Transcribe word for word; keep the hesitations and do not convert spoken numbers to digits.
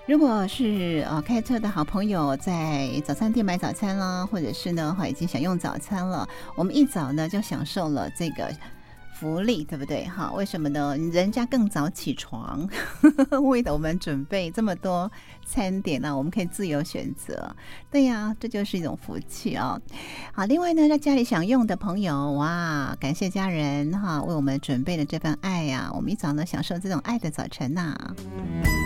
如果是呃开车的好朋友，在早餐店买早餐啦，或者是呢已经享用早餐了，我们一早呢就享受了这个福利，对不对？哈，为什么呢？人家更早起床，为了我们准备这么多餐点呢、啊，我们可以自由选择。对呀，这就是一种福气啊。好，另外呢，在家里享用的朋友，哇，感谢家人哈为我们准备的这份爱呀、啊，我们一早呢享受这种爱的早晨呐、啊。